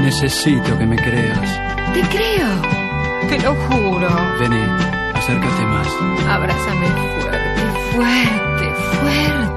Necesito que me creas. Te creo. Te lo juro. Vení, acércate más. Abrázame.